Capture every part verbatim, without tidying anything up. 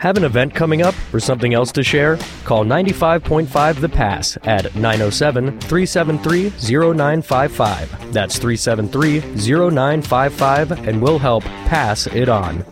Have an event coming up or something else to share? Call ninety-five point five The Pass at nine oh seven, three seven three, oh nine five five. That's three seven three, oh nine five five, and we'll help pass it on.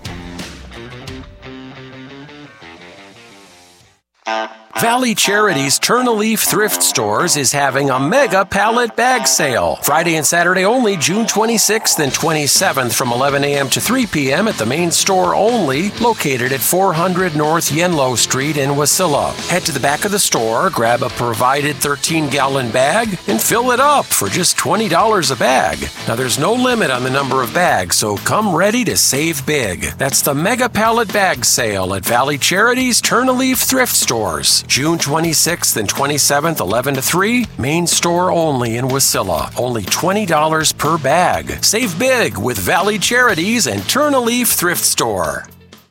Valley Charities Turn-a-Leaf Thrift Stores is having a mega pallet bag sale. Friday and Saturday only, June twenty-sixth and twenty-seventh from eleven a.m. to three p.m. at the main store only, located at four hundred North Yenlo Street in Wasilla. Head to the back of the store, grab a provided thirteen-gallon bag, and fill it up for just twenty dollars a bag. Now, there's no limit on the number of bags, so come ready to save big. That's the mega pallet bag sale at Valley Charities Turn-a-Leaf Thrift Stores. June twenty-sixth and twenty-seventh, eleven to three, main store only in Wasilla. Only twenty dollars per bag. Save big with Valley Charities and Turn-a-Leaf Thrift Store.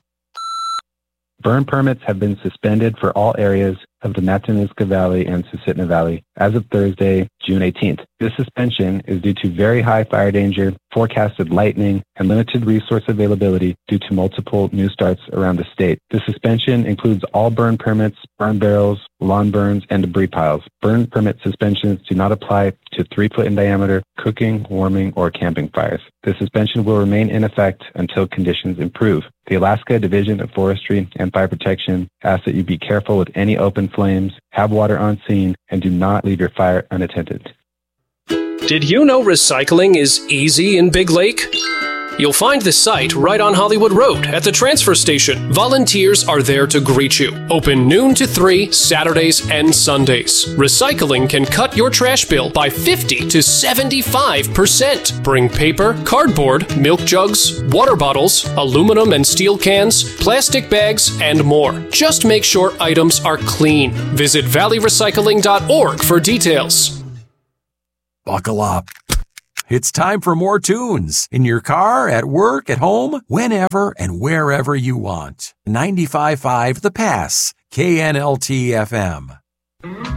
Burn permits have been suspended for all areas of the Matanuska Valley and Susitna Valley as of Thursday, June eighteenth. This suspension is due to very high fire danger, forecasted lightning, and limited resource availability due to multiple new starts around the state. The suspension includes all burn permits, burn barrels, lawn burns, and debris piles. Burn permit suspensions do not apply to three foot in diameter cooking, warming, or camping fires. The suspension will remain in effect until conditions improve. The Alaska Division of Forestry and Fire Protection asks that you be careful with any open flames, have water on scene, and do not leave your fire unattended. Did you know recycling is easy in Big Lake? You'll find the site right on Hollywood Road at the transfer station. Volunteers are there to greet you. Open noon to three, Saturdays and Sundays. Recycling can cut your trash bill by fifty to seventy-five percent. Bring paper, cardboard, milk jugs, water bottles, aluminum and steel cans, plastic bags, and more. Just make sure items are clean. Visit valley recycling dot org for details. Buckle up. It's time for more tunes in your car, at work, at home, whenever and wherever you want. ninety-five point five The Pass, K N L T F M.